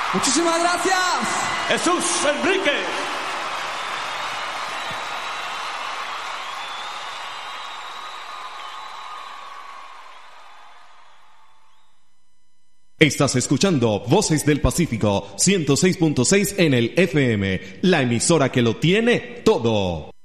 Muchísimas gracias. Jesús Enrique. Estás escuchando Voces del Pacífico 106.6 en el FM, la emisora que lo tiene todo.